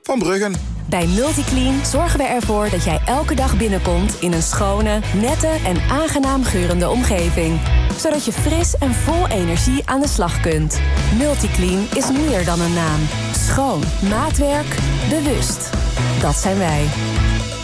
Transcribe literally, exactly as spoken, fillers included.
van Bruggen. Bij Multiclean zorgen we ervoor dat jij elke dag binnenkomt in een schone, nette en aangenaam geurende omgeving. Zodat je fris en vol energie aan de slag kunt. Multiclean is meer dan een naam. Schoon, maatwerk, bewust. Dat zijn wij.